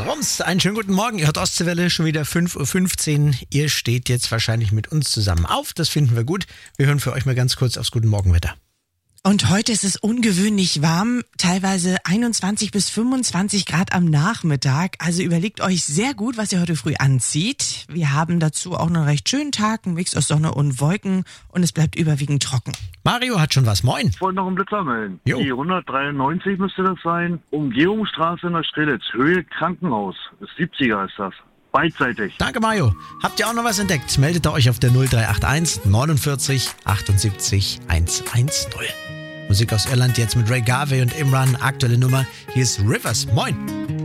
Rums, einen schönen guten Morgen. Ihr hört Ostseewelle, schon wieder 5.15 Uhr. Ihr steht jetzt wahrscheinlich mit uns zusammen auf. Das finden wir gut. Wir hören für euch mal ganz kurz aufs Guten Morgenwetter. Und heute ist es ungewöhnlich warm, teilweise 21 bis 25 Grad am Nachmittag. Also überlegt euch sehr gut, was ihr heute früh anzieht. Wir haben dazu auch einen recht schönen Tag, ein Mix aus Sonne und Wolken und es bleibt überwiegend trocken. Mario hat schon was. Moin. Ich wollte noch einen Blitzer melden. Jo. Die 193 müsste das sein. Umgehungsstraße in der Strelitz. Höhe Krankenhaus. Das 70er ist das. Beidseitig. Danke, Mario. Habt ihr auch noch was entdeckt? Meldet euch auf der 0381 49 78 110. Musik aus Irland jetzt mit Ray Garvey und Imran. Aktuelle Nummer. Hier ist Rivers. Moin.